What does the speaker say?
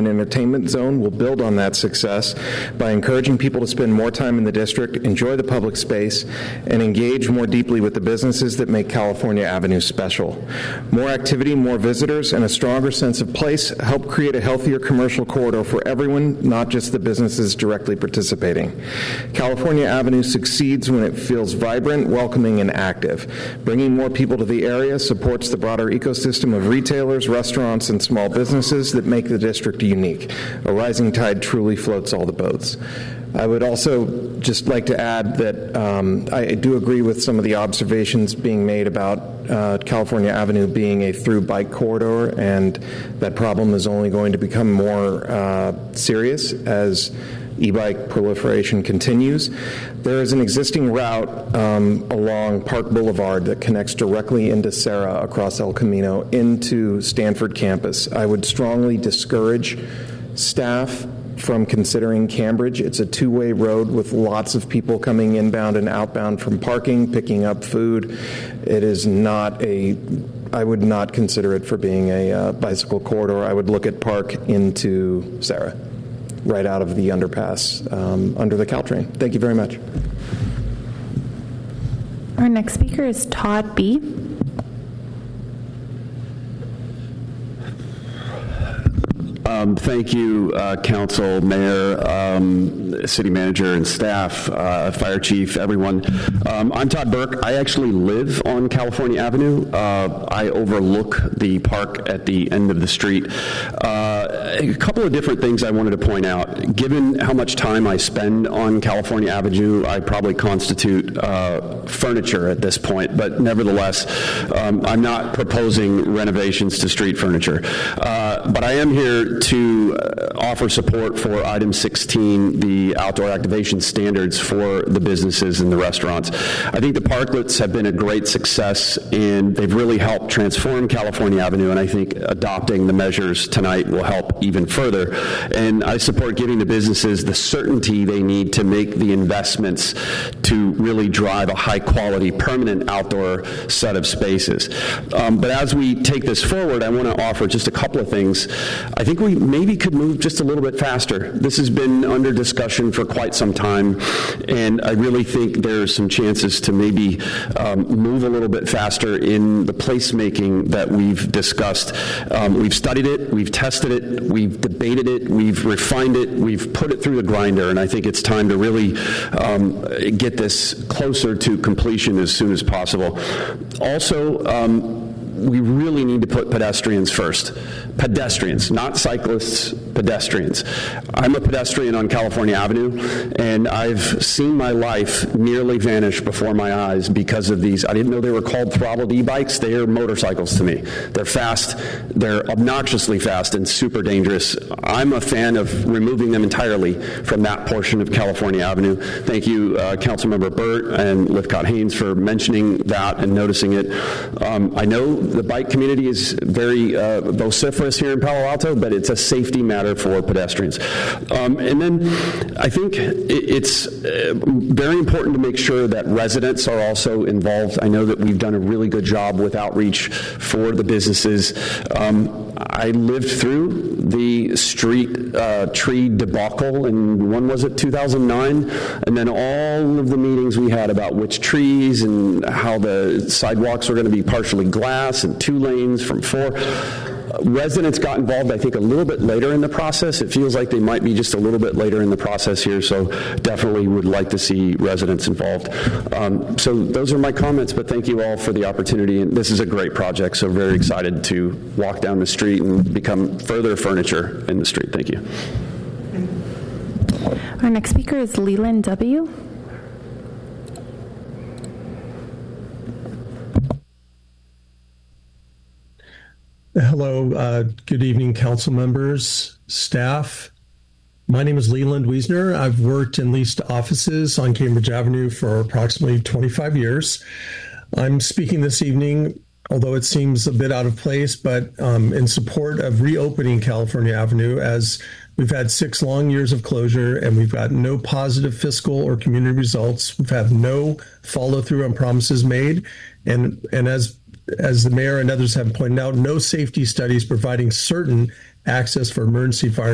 and entertainment zone will build on that success by encouraging people to spend more time in the district, enjoy the public space, and engage more deeply with the businesses that make California Avenue special. More activity, more visitors, and a stronger sense of place help create a healthier commercial corridor for everyone, not just the businesses directly participating. California Avenue succeeds when it feels vibrant, welcoming, and active. Bringing more people to the area supports the broader ecosystem of retailers, restaurants, and small businesses that make the district unique. A rising tide truly floats all the boats. I would also just like to add that I do agree with some of the observations being made about California Avenue being a through bike corridor, and that problem is only going to become more serious as e-bike proliferation continues. There is an existing route along Park Boulevard that connects directly into Serra across El Camino into Stanford campus. I would strongly discourage staff from considering Cambridge. It's a two-way road with lots of people coming inbound and outbound from parking, picking up food. It is not I would not consider it for being a bicycle corridor. I would look at Park into Serra, right out of the underpass under the Caltrain. Thank you very much. Our next speaker is Todd B. Thank you, Council, Mayor, City Manager, and staff, Fire Chief, everyone. I'm Todd Burke. I actually live on California Avenue. I overlook the park at the end of the street. A couple of different things I wanted to point out. Given how much time I spend on California Avenue, I probably constitute furniture at this point, but nevertheless, I'm not proposing renovations to street furniture. But I am here to offer support for item 16, the outdoor activation standards for the businesses and the restaurants. I think the parklets have been a great success, and they've really helped transform California Avenue, and I think adopting the measures tonight will help even further. And I support giving the businesses the certainty they need to make the investments to really drive a high-quality, permanent outdoor set of spaces. But as we take this forward, I want to offer just a couple of things. I think we maybe could move just a little bit faster. This has been under discussion for quite some time, and I really think there's some chances to maybe move a little bit faster in the placemaking that we've discussed. We've studied it, we've tested it, we've debated it, we've refined it, we've put it through the grinder, and I think it's time to really get this closer to completion as soon as possible. Also, we really need to put pedestrians first. Pedestrians, not cyclists, pedestrians. I'm a pedestrian on California Avenue, and I've seen my life nearly vanish before my eyes because of these. I didn't know they were called throttled e-bikes. They are motorcycles to me. They're fast, they're obnoxiously fast and super dangerous. I'm a fan of removing them entirely from that portion of California Avenue. Thank you, Councilmember Burt and Lifcott Haynes, for mentioning that and noticing it. I know the bike community is very vociferous here in Palo Alto, but it's a safety matter for pedestrians. And then I think it's very important to make sure that residents are also involved. I know that we've done a really good job with outreach for the businesses. I lived through the street tree debacle in, when was it, 2009? And then all of the meetings we had about which trees and how the sidewalks were going to be partially glass and 2 lanes from 4. Residents got involved, I think, a little bit later in the process. It feels like they might be just a little bit later in the process here, so definitely would like to see residents involved. So those are my comments, but thank you all for the opportunity. And this is a great project, so very excited to walk down the street and become further furniture in the street. Thank you. Our next speaker is Leland W. Hello, good evening, council members, staff. My name is Leland Wiesner. I've worked in leased offices on Cambridge Avenue for approximately 25 years. I'm speaking this evening, although it seems a bit out of place, but in support of reopening California Avenue, as we've had 6 long years of closure and we've got no positive fiscal or community results. We've had no follow through on promises made. And as the mayor and others have pointed out, no safety studies providing certain access for emergency fire